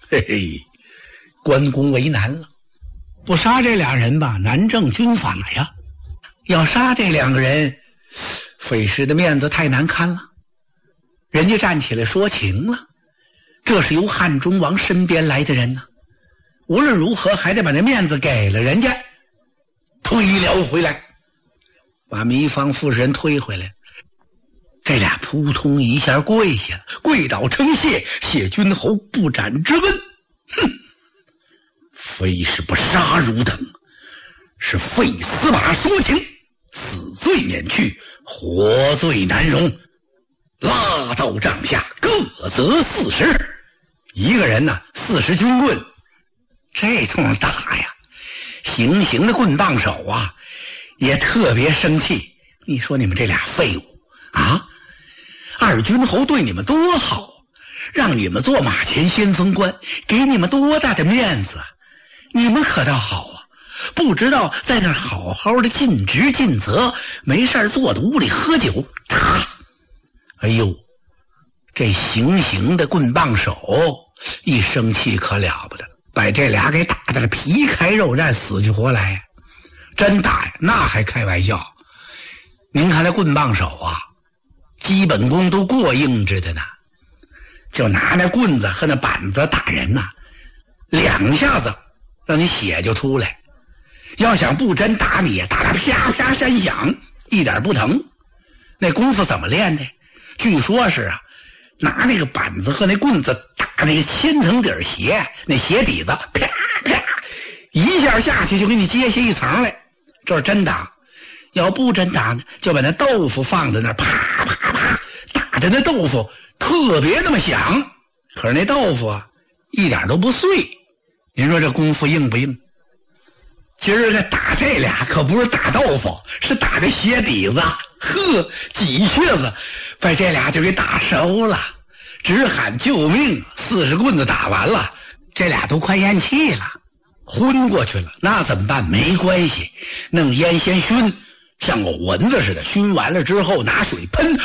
嘿嘿，关公为难了，不杀这俩人吧，难正军法呀；要杀这两个人，费师的面子太难堪了。人家站起来说情了，这是由汉中王身边来的人呢，无论如何还得把这面子给了人家，推了回来，把糜芳妇人推回来。这俩扑通一下跪下了，跪倒称谢，谢君侯不斩之恩。哼，非是不杀汝等，是废司马说情，死罪免去，活罪难容，拉到帐下各责40，一个人呢40军棍。这通打呀，行刑的棍棒手啊也特别生气。你说你们这俩废物啊，二军侯对你们多好，让你们做马前先锋官，给你们多大的面子，你们可倒好啊，不知道在那好好的尽职尽责，没事坐在屋里喝酒打。哎呦，这行刑的棍棒手一生气可了不得，把这俩给打得皮开肉绽，死去活来。真打呀，那还开玩笑。您看那棍棒手啊，基本功都过硬着的呢，就拿那棍子和那板子打人呐，2下子让你血就出来。要想不真打你，打得啪啪山响，一点不疼。那功夫怎么练的？据说是啊，拿那个板子和那棍子打那个千层底鞋，那鞋底子啪啪一下下去就给你揭下一层来，这是真打。要不真打呢，就把那豆腐放在那儿，啪啪啪打的那豆腐特别那么响，可是那豆腐啊一点都不碎。您说这功夫硬不硬？今儿个打这俩可不是打豆腐，是打这鞋底子。呵，几下子把这俩就给打熟了，直喊救命。40棍子打完了，这俩都快咽气了，昏过去了。那怎么办？没关系，弄烟先熏，像个蚊子似的，熏完了之后拿水喷。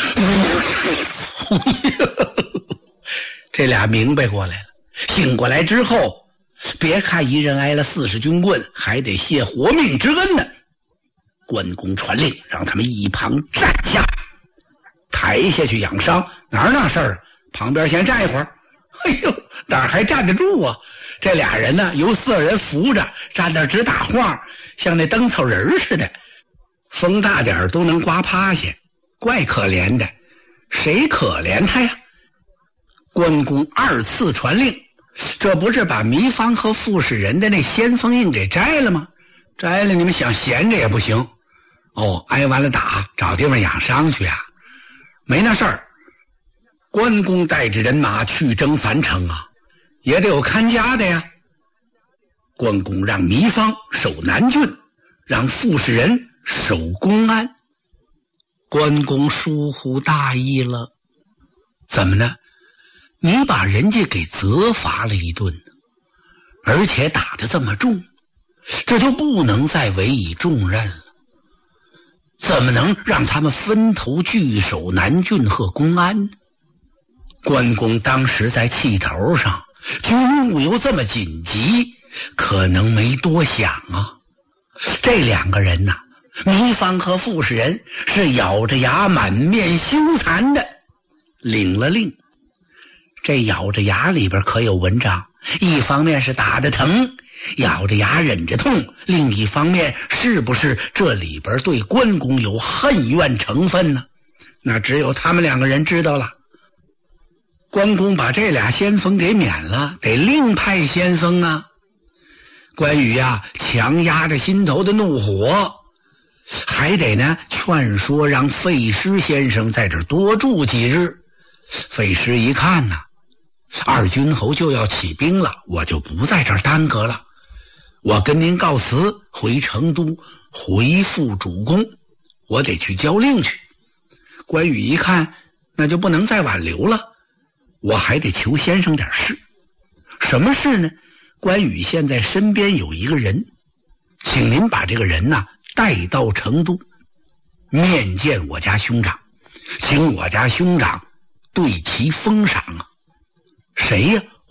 这俩明白过来了，醒过来之后，别看一人挨了40军棍，还得谢活命之恩呢。关公传令，让他们一旁站下，抬下去养伤。哪儿那事儿？旁边先站一会儿。哎呦，哪儿还站得住啊？这俩人呢，由4人扶着，站那直打晃，像那灯草人似的，风大点都能刮趴下，怪可怜的。谁可怜他呀？关公2次传令，这不是把糜芳和傅士仁的那先锋印给摘了吗？摘了，你们想闲着也不行。哦，挨完了打，找地方养伤去啊？没那事儿。关公带着人马去征樊城啊，也得有看家的呀。关公让糜芳守南郡，让傅士仁守公安。关公疏忽大意了。怎么呢？你把人家给责罚了一顿，而且打得这么重，这就不能再委以重任了。怎么能让他们分头据守南郡和公安呢？关公当时在气头上，军务又这么紧急，可能没多想啊。这两个人呐，糜芳和傅士仁是咬着牙满面羞惭的领了令。这咬着牙里边可有文章，一方面是打得疼，咬着牙忍着痛，另一方面是不是这里边对关公有恨怨成分呢？那只有他们两个人知道了。关公把这俩先锋给免了，得另派先锋啊。关羽呀，强压着心头的怒火，还得呢劝说让费师先生在这儿多住几日。费师一看呢，二军侯就要起兵了，我就不在这儿耽搁了，我跟您告辞，回成都，回复主公，我得去交令去。关羽一看，那就不能再挽留了，我还得求先生点事。什么事呢？关羽现在身边有一个人，请您把这个人呢带到成都，面见我家兄长，请我家兄长对其封赏啊。谁呀？